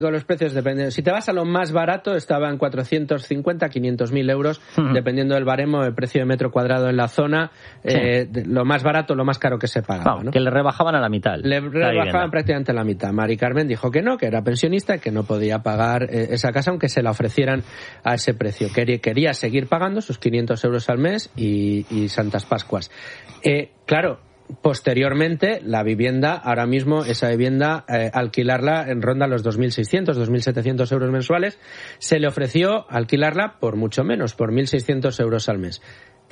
Los precios dependen. Si te vas a lo más barato, estaban 450, 500.000 euros, dependiendo del baremo, el precio de metro cuadrado en la zona. Lo más barato, lo más caro que se pagaba, ¿no? Que le rebajaban a la mitad. Le rebajaban prácticamente a la mitad. Mari Carmen dijo que no, que era pensionista y que no podía pagar esa casa, aunque se la ofrecieran a ese precio. Quería seguir pagando sus 500 euros al mes y Santas Pascuas. Claro. Posteriormente, la vivienda, ahora mismo, esa vivienda, alquilarla en ronda los 2.600, 2.700 euros mensuales. Se le ofreció alquilarla por mucho menos, por 1.600 euros al mes.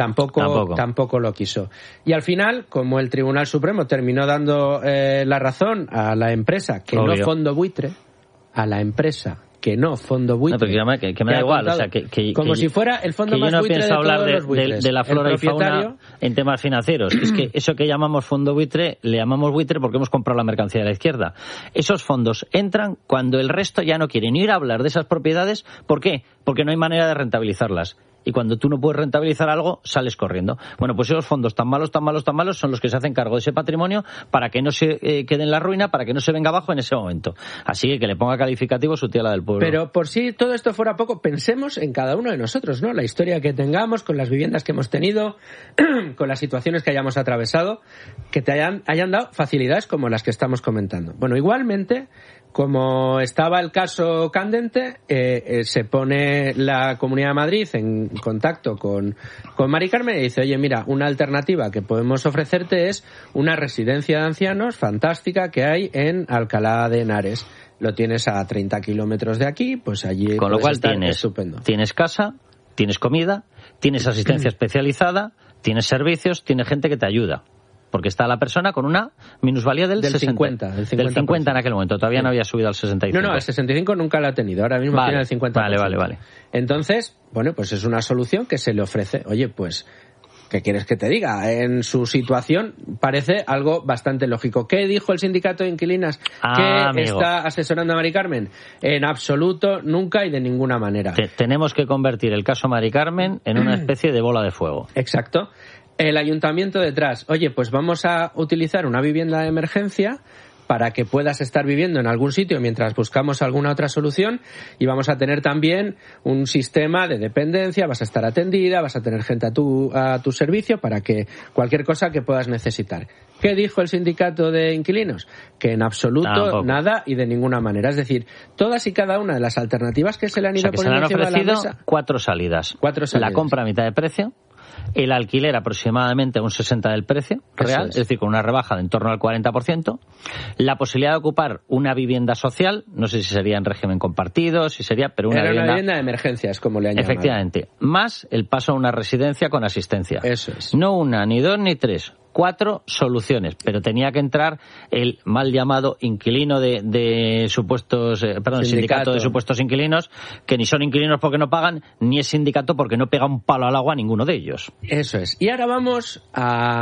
Tampoco lo quiso. Y al final, como el Tribunal Supremo terminó dando la razón a la empresa, que no fondo buitre, a la empresa que no fondo buitre. No, pero que me da igual, o sea, como si fuera el fondo más buitre de todos los buitres. De la flora y fauna en temas financieros. Es que eso que llamamos fondo buitre, le llamamos buitre porque hemos comprado la mercancía de la izquierda. Esos fondos entran cuando el resto ya no quiere ni ir a hablar de esas propiedades. ¿Por qué? Porque no hay manera de rentabilizarlas. Y cuando tú no puedes rentabilizar algo, sales corriendo. Bueno, pues esos fondos tan malos son los que se hacen cargo de ese patrimonio para que no se quede en la ruina, para que no se venga abajo en ese momento. Así que le ponga calificativo su tía la del pueblo. Pero por si todo esto fuera poco, pensemos en cada uno de nosotros, ¿no? La historia que tengamos, con las viviendas que hemos tenido, con las situaciones que hayamos atravesado, que te hayan dado facilidades como las que estamos comentando. Bueno, igualmente, como estaba el caso candente, se pone la Comunidad de Madrid en contacto con Mari Carmen y dice, oye, mira, una alternativa que podemos ofrecerte es una residencia de ancianos fantástica que hay en Alcalá de Henares. Lo tienes a 30 kilómetros de aquí, pues allí con lo cual estupendo. Tienes casa, tienes comida, tienes asistencia especializada, tienes servicios, tienes gente que te ayuda. Porque está la persona con una minusvalía del 50%. Del 50 en aquel momento. Todavía no había subido al 65. No, el 65 nunca lo ha tenido. Ahora mismo tiene el 50%. Vale. Entonces, bueno, pues es una solución que se le ofrece. Oye, pues, ¿qué quieres que te diga? En su situación parece algo bastante lógico. ¿Qué dijo el sindicato de inquilinas que está asesorando a Mari Carmen? En absoluto, nunca y de ninguna manera. Tenemos que convertir el caso Mari Carmen en una especie de bola de fuego. Exacto. El ayuntamiento detrás, oye, pues vamos a utilizar una vivienda de emergencia para que puedas estar viviendo en algún sitio mientras buscamos alguna otra solución y vamos a tener también un sistema de dependencia, vas a estar atendida, vas a tener gente a tu servicio para que cualquier cosa que puedas necesitar. ¿Qué dijo el sindicato de inquilinos? Que en absoluto nada y de ninguna manera. Es decir, todas y cada una de las alternativas que se le han ido poniendo encima de la mesa... Se le han ofrecido cuatro salidas. La compra a mitad de precio, el alquiler aproximadamente a un 60% del precio real, es decir, con una rebaja de en torno al 40%, la posibilidad de ocupar una vivienda social, no sé si sería en régimen compartido, si sería, pero una vivienda de emergencia, es como le han llamado. Efectivamente, más el paso a una residencia con asistencia. Eso es. No una, ni dos, ni tres. 4 soluciones, pero tenía que entrar el mal llamado inquilino de supuestos, sindicato de supuestos inquilinos, que ni son inquilinos porque no pagan, ni es sindicato porque no pega un palo al agua a ninguno de ellos. Eso es. Y ahora vamos a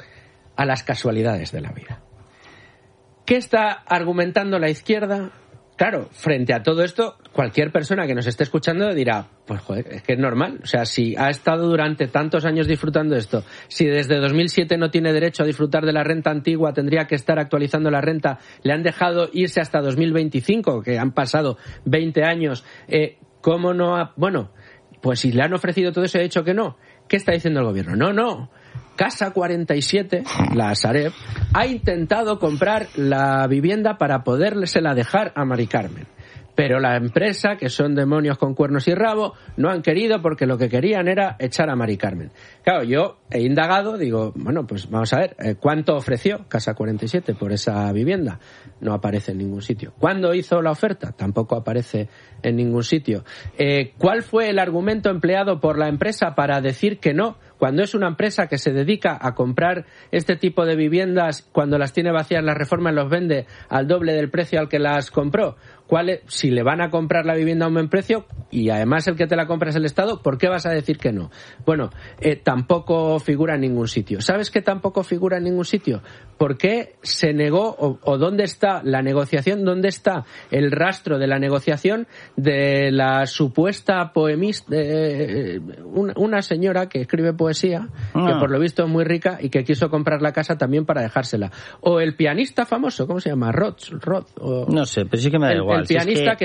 las casualidades de la vida. ¿Qué está argumentando la izquierda? Claro, frente a todo esto, cualquier persona que nos esté escuchando dirá, pues joder, es que es normal. O sea, si ha estado durante tantos años disfrutando esto, si desde 2007 no tiene derecho a disfrutar de la renta antigua, tendría que estar actualizando la renta, le han dejado irse hasta 2025, que han pasado 20 años, ¿cómo no ha...? Bueno, pues si le han ofrecido todo eso y ha dicho que no, ¿qué está diciendo el gobierno? No. Casa 47, la Sareb, ha intentado comprar la vivienda para podérsela dejar a Mari Carmen. Pero la empresa, que son demonios con cuernos y rabo, no han querido porque lo que querían era echar a Mari Carmen. Claro, yo he indagado, digo, bueno, pues vamos a ver, ¿cuánto ofreció Casa 47 por esa vivienda? No aparece en ningún sitio. ¿Cuándo hizo la oferta? Tampoco aparece en ningún sitio. ¿Cuál fue el argumento empleado por la empresa para decir que no? Cuando es una empresa que se dedica a comprar este tipo de viviendas, cuando las tiene vacías, las reforma y los vende al doble del precio al que las compró. Si le van a comprar la vivienda a un buen precio y además el que te la compra es el Estado, ¿por qué vas a decir que no? Bueno, tampoco figura en ningún sitio. ¿Sabes qué tampoco figura en ningún sitio? ¿Por qué se negó o dónde está la negociación? ¿Dónde está el rastro de la negociación de la supuesta poemista, una señora que escribe poesía poesía, que por lo visto es muy rica y que quiso comprar la casa también para dejársela. O el pianista famoso, ¿cómo se llama? Roth. No sé, pero sí que me da igual. El pianista si es que